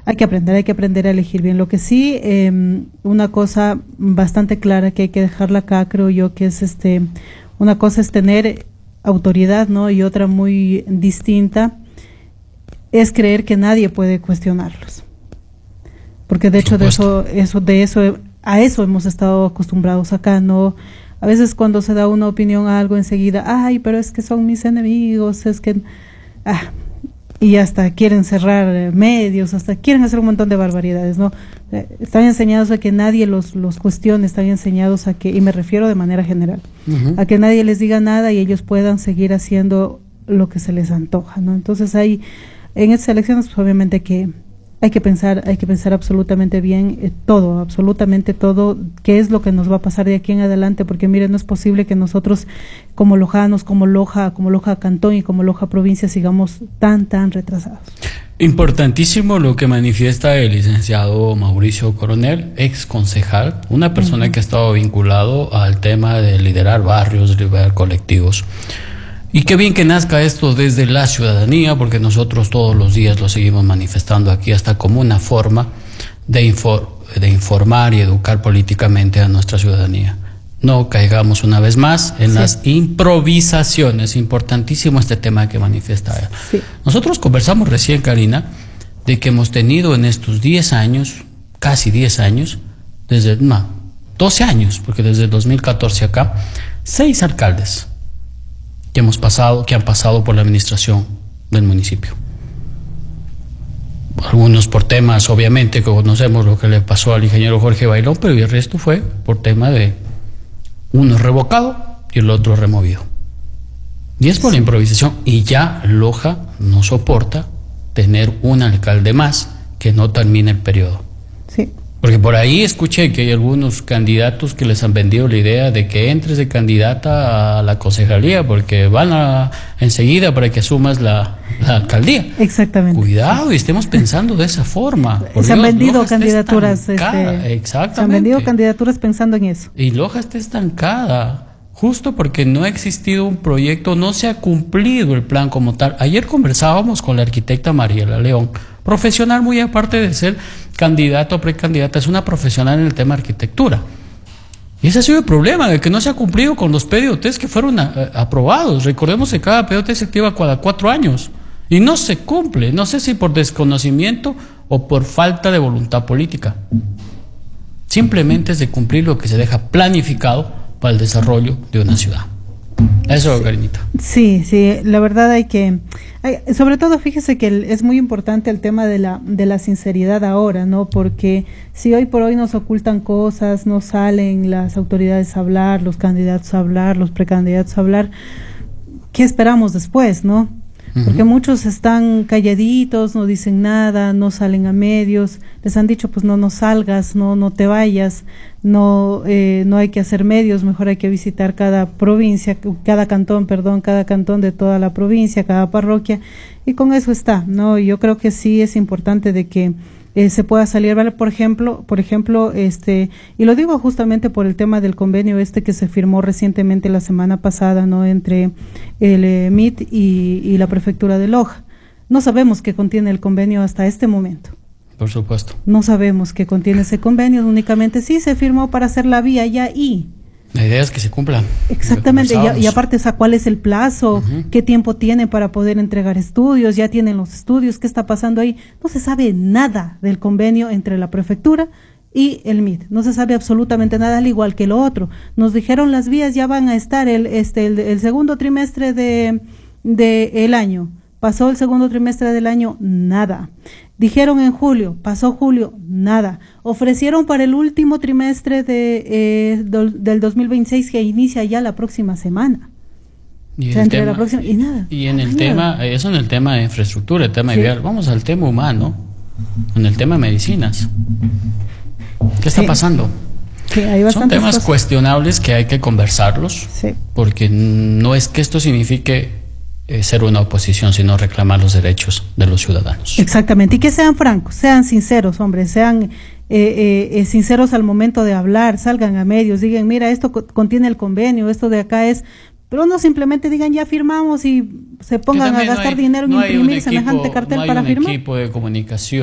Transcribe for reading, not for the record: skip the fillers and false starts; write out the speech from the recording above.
hay que aprender a elegir bien. Lo que sí, una cosa bastante clara que hay que dejarla acá, creo yo, que es una cosa es tener autoridad, ¿no? Y otra muy distinta es creer que nadie puede cuestionarlos. Porque de hecho a eso hemos estado acostumbrados acá, ¿no? A veces cuando se da una opinión a algo enseguida, ay, pero es que son mis enemigos, es que y hasta quieren cerrar medios, hasta quieren hacer un montón de barbaridades, ¿no? Están enseñados a que nadie los cuestione, están enseñados a que, y me refiero de manera general, a que nadie les diga nada y ellos puedan seguir haciendo lo que se les antoja, ¿no? Entonces en estas elecciones pues, obviamente que hay que pensar absolutamente bien absolutamente todo, qué es lo que nos va a pasar de aquí en adelante, porque mire, no es posible que nosotros como lojanos, como Loja Cantón y como Loja Provincia sigamos tan retrasados. Importantísimo lo que manifiesta el licenciado Mauricio Coronel, ex concejal, una persona que ha estado vinculado al tema de liderar barrios, liderar colectivos. Y qué bien que nazca esto desde la ciudadanía, porque nosotros todos los días lo seguimos manifestando aquí hasta como una forma de informar y educar políticamente a nuestra ciudadanía. No caigamos una vez más en las improvisaciones. Importantísimo este tema que manifiesta ella. Sí. Nosotros conversamos recién, Karina, de que hemos tenido en estos 10 años, casi 10 años, 12 años, porque desde el 2014 acá, 6 alcaldes que han pasado por la administración del municipio. Algunos por temas, obviamente, que conocemos lo que le pasó al ingeniero Jorge Bailón, pero el resto fue por tema de uno revocado y el otro removido. Y es por la improvisación. Y ya Loja no soporta tener un alcalde más que no termine el periodo. Sí. Porque por ahí escuché que hay algunos candidatos que les han vendido la idea de que entres de candidata a la concejalía porque van enseguida para que asumas la alcaldía. Exactamente. Cuidado y estemos pensando de esa forma. Se han vendido candidaturas. Exactamente. Se han vendido candidaturas pensando en eso. Y Loja está estancada, justo porque no ha existido un proyecto, no se ha cumplido el plan como tal. Ayer conversábamos con la arquitecta Mariela León, profesional muy aparte de ser candidata o precandidata, es una profesional en el tema de arquitectura. Y ese ha sido el problema, de que no se ha cumplido con los PDOTs que fueron aprobados. Recordemos que cada PDOT se activa cada 4 años y no se cumple. No sé si por desconocimiento o por falta de voluntad política. Simplemente es de cumplir lo que se deja planificado para el desarrollo de una ciudad. Eso, Karinita. Sí, la verdad sobre todo fíjese que es muy importante el tema de la sinceridad ahora, ¿no? Porque si hoy por hoy nos ocultan cosas, no salen las autoridades a hablar, los candidatos a hablar, los precandidatos a hablar, ¿qué esperamos después, no? Porque muchos están calladitos, no dicen nada, no salen a medios, les han dicho pues no salgas, no te vayas, no hay que hacer medios, mejor hay que visitar cada cantón de toda la provincia, cada parroquia, y con eso está, ¿no? Yo creo que sí es importante de que se pueda salir, ¿vale? Por ejemplo, y lo digo justamente por el tema del convenio que se firmó recientemente la semana pasada, ¿no? Entre el MIT y la prefectura de Loja. No sabemos qué contiene el convenio hasta este momento. Por supuesto. No sabemos qué contiene ese convenio, únicamente sí se firmó para hacer la vía ya y... La idea es que se cumpla. Exactamente, y aparte, ¿cuál es el plazo? ¿Qué tiempo tiene para poder entregar estudios? ¿Ya tienen los estudios? ¿Qué está pasando ahí? No se sabe nada del convenio entre la prefectura y el MIT. No se sabe absolutamente nada, al igual que lo otro. Nos dijeron las vías ya van a estar el segundo trimestre del año. Pasó el segundo trimestre del año, nada. Dijeron en julio, pasó julio, nada. Ofrecieron para el último trimestre del 2026 que inicia ya la próxima semana. Y nada. Y en el tema, eso en el tema de infraestructura, el tema vial. Vamos al tema humano, en el tema de medicinas. ¿Qué está pasando? Sí, hay son temas cosas cuestionables que hay que conversarlos, porque no es que esto signifique ser una oposición, sino reclamar los derechos de los ciudadanos. Exactamente, y que sean francos, sean sinceros, hombre, sean sinceros al momento de hablar, salgan a medios, digan, mira, esto contiene el convenio, esto de acá es, pero no simplemente digan, ya firmamos y se pongan a gastar dinero en imprimir semejante cartel para firmar. No hay un equipo de comunicación